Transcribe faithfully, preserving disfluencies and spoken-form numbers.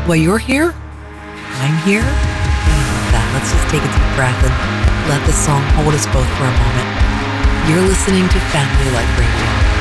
Well, you're here, I'm here. And with that, let's just take a deep breath and let this song hold us both for a moment. You're listening to Family Life Radio.